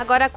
Agora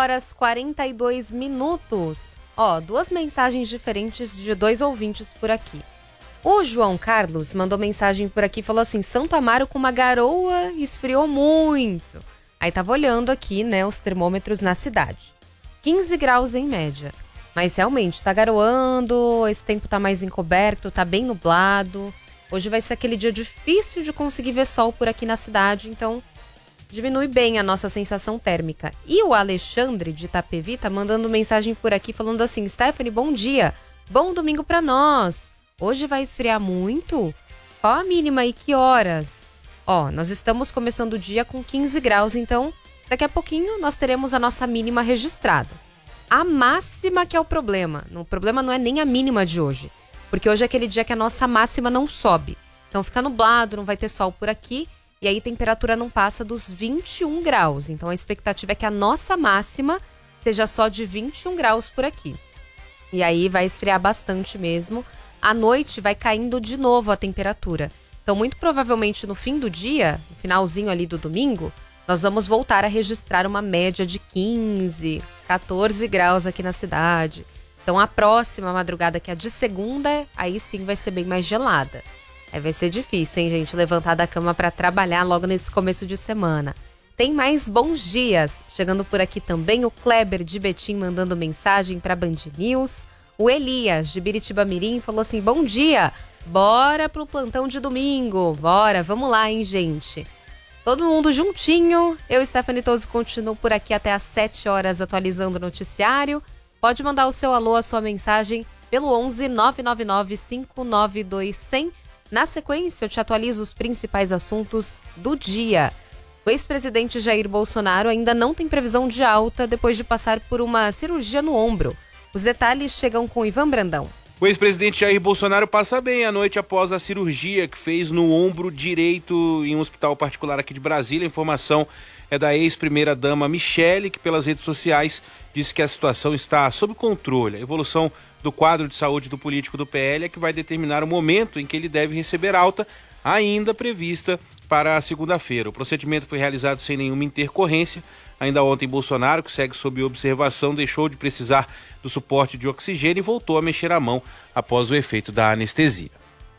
4h42. Duas mensagens diferentes de dois ouvintes por aqui. O João Carlos mandou mensagem por aqui e falou assim: Santo Amaro com uma garoa esfriou muito. Aí tava olhando aqui, né, os termômetros na cidade. 15 graus em média. Mas realmente tá garoando, esse tempo tá mais encoberto, tá bem nublado. Hoje vai ser aquele dia difícil de conseguir ver sol por aqui na cidade, então diminui bem a nossa sensação térmica. E o Alexandre de Itapevi tá mandando mensagem por aqui falando assim: Stephanie, bom dia, bom domingo pra nós. Hoje vai esfriar muito? Qual a mínima e que horas? Nós estamos começando o dia com 15 graus, então daqui a pouquinho nós teremos a nossa mínima registrada. A máxima que é o problema. O problema não é nem a mínima de hoje, porque hoje é aquele dia que a nossa máxima não sobe. Então fica nublado, não vai ter sol por aqui, e aí a temperatura não passa dos 21 graus. Então a expectativa é que a nossa máxima seja só de 21 graus por aqui. E aí vai esfriar bastante mesmo. À noite vai caindo de novo a temperatura. Então muito provavelmente no fim do dia, no finalzinho ali do domingo, nós vamos voltar a registrar uma média de 15, 14 graus aqui na cidade. Então a próxima madrugada, que é a de segunda, aí sim vai ser bem mais gelada. Aí vai ser difícil, hein, gente, levantar da cama para trabalhar logo nesse começo de semana. Tem mais bons dias. Chegando por aqui também o Kleber de Betim mandando mensagem para Band News. O Elias de Biritibamirim falou assim: bom dia, bora pro plantão de domingo. Bora, vamos lá, hein, gente. Todo mundo juntinho. Eu, Stephanie Toso, continuo por aqui até às 7 horas atualizando o noticiário. Pode mandar o seu alô, a sua mensagem pelo 11 999 592 100. Na sequência, eu te atualizo os principais assuntos do dia. O ex-presidente Jair Bolsonaro ainda não tem previsão de alta depois de passar por uma cirurgia no ombro. Os detalhes chegam com Ivan Brandão. O ex-presidente Jair Bolsonaro passa bem a noite após a cirurgia que fez no ombro direito em um hospital particular aqui de Brasília. A informação é da ex-primeira-dama Michele, que pelas redes sociais disse que a situação está sob controle. A evolução do quadro de saúde do político do PL é que vai determinar o momento em que ele deve receber alta, ainda prevista para a segunda-feira. O procedimento foi realizado sem nenhuma intercorrência. Ainda ontem, Bolsonaro, que segue sob observação, deixou de precisar do suporte de oxigênio e voltou a mexer a mão após o efeito da anestesia.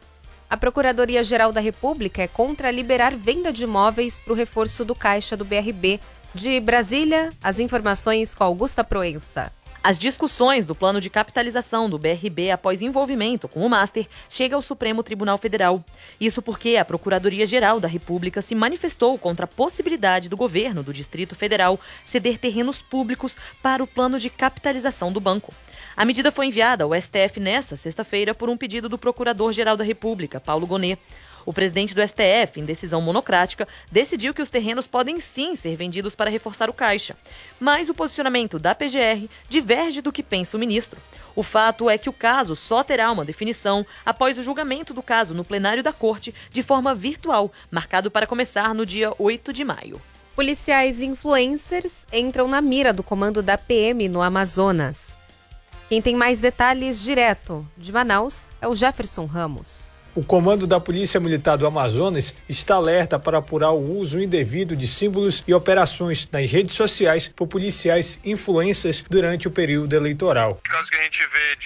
A Procuradoria-Geral da República é contra liberar venda de imóveis para o reforço do caixa do BRB. De Brasília, as informações com Augusta Proença. As discussões do plano de capitalização do BRB após envolvimento com o Master chega ao Supremo Tribunal Federal. Isso porque a Procuradoria-Geral da República se manifestou contra a possibilidade do governo do Distrito Federal ceder terrenos públicos para o plano de capitalização do banco. A medida foi enviada ao STF nesta sexta-feira por um pedido do Procurador-Geral da República, Paulo Gonet. O presidente do STF, em decisão monocrática, decidiu que os terrenos podem sim ser vendidos para reforçar o caixa. Mas o posicionamento da PGR diverge do que pensa o ministro. O fato é que o caso só terá uma definição após o julgamento do caso no plenário da Corte de forma virtual, marcado para começar no dia 8 de maio. Policiais e influencers entram na mira do comando da PM no Amazonas. Quem tem mais detalhes direto de Manaus é o Jefferson Ramos. O comando da Polícia Militar do Amazonas está alerta para apurar o uso indevido de símbolos e operações nas redes sociais por policiais influencers durante o período eleitoral. Caso que a gente vê